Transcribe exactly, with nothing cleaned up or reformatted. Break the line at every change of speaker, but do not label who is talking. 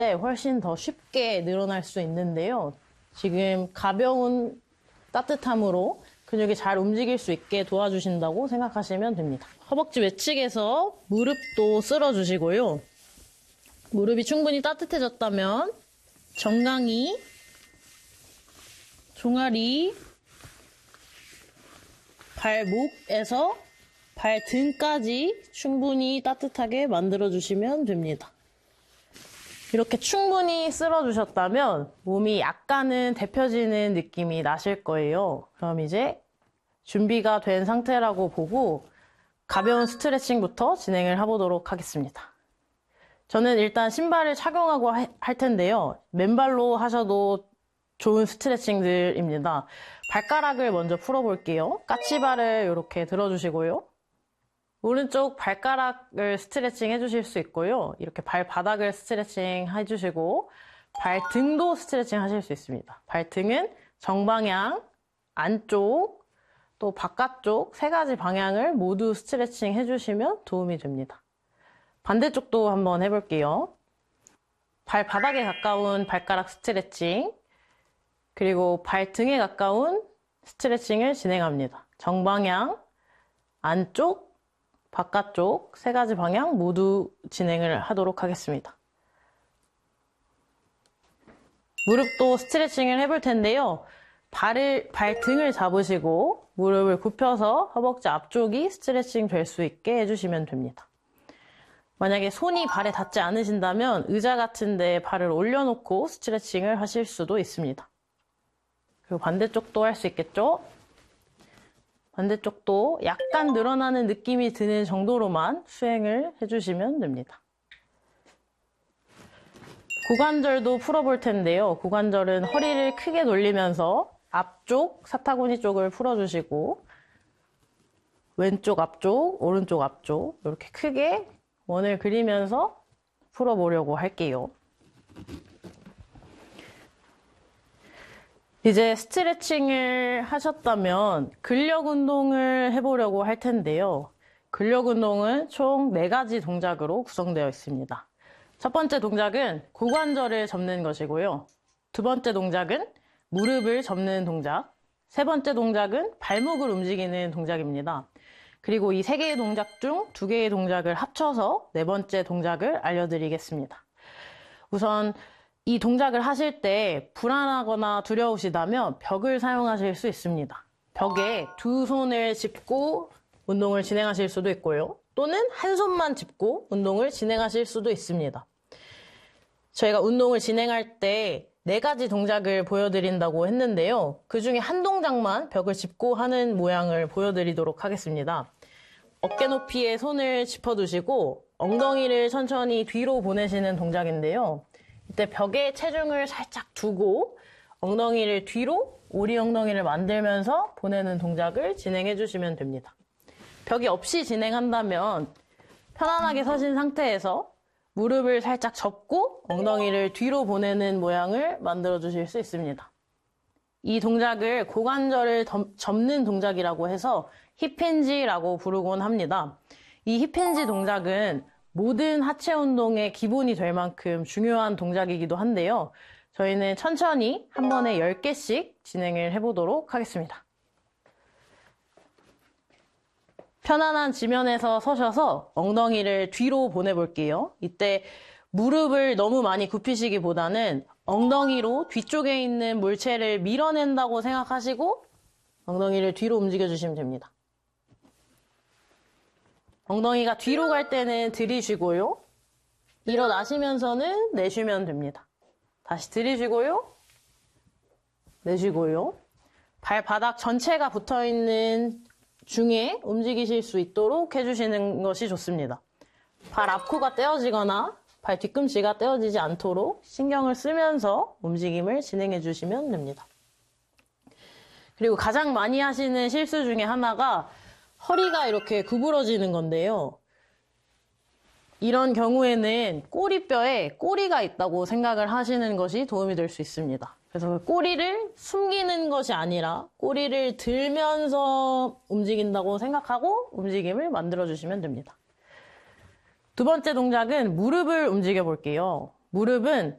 훨씬 더 쉽게 늘어날 수 있는데요. 지금 가벼운 따뜻함으로 근육이 잘 움직일 수 있게 도와주신다고 생각하시면 됩니다. 허벅지 외측에서 무릎도 쓸어주시고요. 무릎이 충분히 따뜻해졌다면 정강이, 종아리, 발목에서 발등까지 충분히 따뜻하게 만들어주시면 됩니다. 이렇게 충분히 쓸어주셨다면 몸이 약간은 데펴지는 느낌이 나실 거예요. 그럼 이제 준비가 된 상태라고 보고 가벼운 스트레칭부터 진행을 해보도록 하겠습니다. 저는 일단 신발을 착용하고 할 텐데요. 맨발로 하셔도 좋은 스트레칭들입니다. 발가락을 먼저 풀어볼게요. 까치발을 이렇게 들어주시고요. 오른쪽 발가락을 스트레칭 해주실 수 있고요. 이렇게 발바닥을 스트레칭 해주시고 발등도 스트레칭 하실 수 있습니다. 발등은 정방향, 안쪽, 또 바깥쪽 세 가지 방향을 모두 스트레칭 해주시면 도움이 됩니다. 반대쪽도 한번 해볼게요. 발바닥에 가까운 발가락 스트레칭, 그리고 발등에 가까운 스트레칭을 진행합니다. 정방향, 안쪽, 바깥쪽 세 가지 방향 모두 진행을 하도록 하겠습니다. 무릎도 스트레칭을 해볼 텐데요. 발을, 발등을 잡으시고 무릎을 굽혀서 허벅지 앞쪽이 스트레칭 될 수 있게 해주시면 됩니다. 만약에 손이 발에 닿지 않으신다면 의자 같은 데 발을 올려놓고 스트레칭을 하실 수도 있습니다. 그리고 반대쪽도 할 수 있겠죠? 반대쪽도 약간 늘어나는 느낌이 드는 정도로만 수행을 해주시면 됩니다. 고관절도 풀어볼 텐데요. 고관절은 허리를 크게 돌리면서 앞쪽, 사타구니 쪽을 풀어주시고 왼쪽 앞쪽, 오른쪽 앞쪽 이렇게 크게 원을 그리면서 풀어보려고 할게요. 이제 스트레칭을 하셨다면 근력 운동을 해보려고 할 텐데요. 근력 운동은 총 네 가지 동작으로 구성되어 있습니다. 첫 번째 동작은 고관절을 접는 것이고요. 두 번째 동작은 무릎을 접는 동작. 세 번째 동작은 발목을 움직이는 동작입니다. 그리고 이 세 개의 동작 중 두 개의 동작을 합쳐서 네 번째 동작을 알려드리겠습니다. 우선 이 동작을 하실 때 불안하거나 두려우시다면 벽을 사용하실 수 있습니다. 벽에 두 손을 짚고 운동을 진행하실 수도 있고요. 또는 한 손만 짚고 운동을 진행하실 수도 있습니다. 저희가 운동을 진행할 때 네 가지 동작을 보여드린다고 했는데요. 그 중에 한 동작만 벽을 짚고 하는 모양을 보여드리도록 하겠습니다. 어깨 높이에 손을 짚어두시고 엉덩이를 천천히 뒤로 보내시는 동작인데요. 이때 벽에 체중을 살짝 두고 엉덩이를 뒤로 오리 엉덩이를 만들면서 보내는 동작을 진행해 주시면 됩니다. 벽이 없이 진행한다면 편안하게 서신 상태에서 무릎을 살짝 접고 엉덩이를 뒤로 보내는 모양을 만들어 주실 수 있습니다. 이 동작을 고관절을 접는 동작이라고 해서 힙힌지라고 부르곤 합니다. 이 힙힌지 동작은 모든 하체 운동의 기본이 될 만큼 중요한 동작이기도 한데요. 저희는 천천히 한 번에 열 개씩 진행을 해보도록 하겠습니다. 편안한 지면에서 서셔서 엉덩이를 뒤로 보내볼게요. 이때 무릎을 너무 많이 굽히시기보다는 엉덩이로 뒤쪽에 있는 물체를 밀어낸다고 생각하시고 엉덩이를 뒤로 움직여주시면 됩니다. 엉덩이가 뒤로 갈 때는 들이쉬고요. 일어나시면서는 내쉬면 됩니다. 다시 들이쉬고요. 내쉬고요. 발바닥 전체가 붙어있는 중에 움직이실 수 있도록 해주시는 것이 좋습니다. 발 앞코가 떼어지거나 발 뒤꿈치가 떼어지지 않도록 신경을 쓰면서 움직임을 진행해 주시면 됩니다. 그리고 가장 많이 하시는 실수 중에 하나가 허리가 이렇게 구부러지는 건데요. 이런 경우에는 꼬리뼈에 꼬리가 있다고 생각을 하시는 것이 도움이 될 수 있습니다. 그래서 꼬리를 숨기는 것이 아니라 꼬리를 들면서 움직인다고 생각하고 움직임을 만들어주시면 됩니다. 두 번째 동작은 무릎을 움직여 볼게요. 무릎은